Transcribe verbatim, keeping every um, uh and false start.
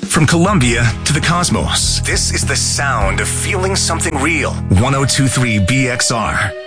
From Colombia to the cosmos, this is the sound of feeling something real. ten twenty-three B X R.